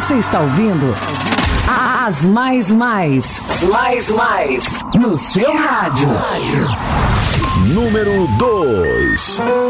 Você está ouvindo As Mais, no seu rádio. Número 2.